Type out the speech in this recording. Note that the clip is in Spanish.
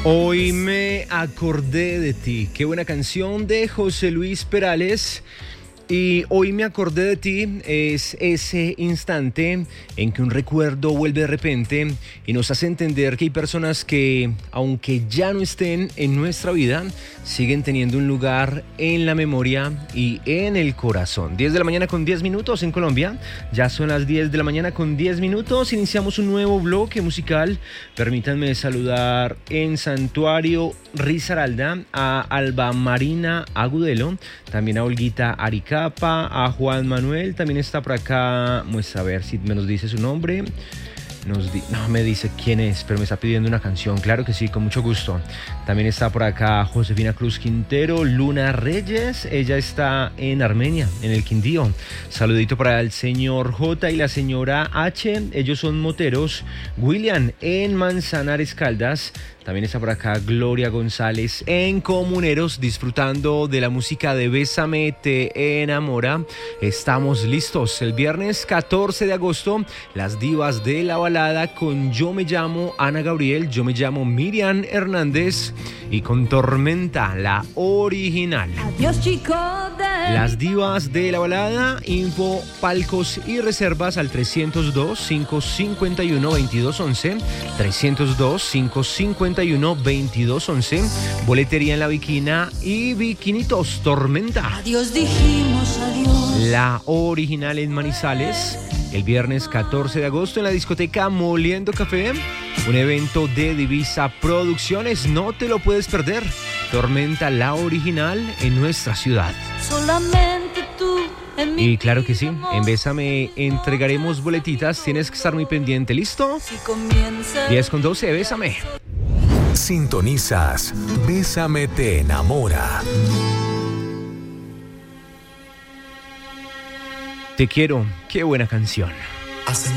Hoy me acordé de ti. Qué buena canción de José Luis Perales. Y hoy me acordé de ti es ese instante en que un recuerdo vuelve de repente y nos hace entender que hay personas que, aunque ya no estén en nuestra vida, siguen teniendo un lugar en la memoria y en el corazón. 10 de la mañana con 10 minutos en Colombia. Ya son las 10 de la mañana con 10 minutos. Iniciamos un nuevo bloque musical. Permítanme saludar en Santuario Risaralda a Alba Marina Agudelo, también a Olguita Arica, a Juan Manuel, también está por acá, vamos a ver si me nos dice su nombre. No me dice quién es, pero me está pidiendo una canción. Claro que sí, con mucho gusto. También está por acá Josefina Cruz Quintero, Luna Reyes. Ella está en Armenia, en el Quindío. Saludito para el señor J y la señora H. Ellos son moteros. William en Manzanares Caldas. También está por acá Gloria González en Comuneros, disfrutando de la música de Bésame, te enamora. Estamos listos. El viernes 14 de agosto, las divas de la balada con Yo me llamo Ana Gabriel, yo me llamo Miriam Hernández y con Tormenta, la original. Adiós, chico Las divas de la balada, info, palcos y reservas al 302-551-2211, 302-551-2211, boletería en La Bikina y Bikinitos, Tormenta. Adiós, dijimos adiós. La original en Manizales, el viernes 14 de agosto en la discoteca Moliendo Café, un evento de Divisa Producciones, no te lo puedes perder. Tormenta, la original en nuestra ciudad. Solamente tú en mi Y claro que sí, vida, en Bésame entregaremos boletitas, tienes que estar muy pendiente, ¿listo? Si comienza 10:12, Bésame. Sintonizas Bésame te enamora. Te quiero, qué buena canción.